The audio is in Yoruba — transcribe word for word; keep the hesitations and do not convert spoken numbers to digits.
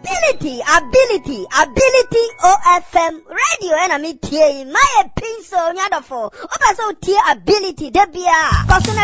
ability, ability, ability O F M radio and a meet my pencil, yadafo. Opa so tea ability, debia.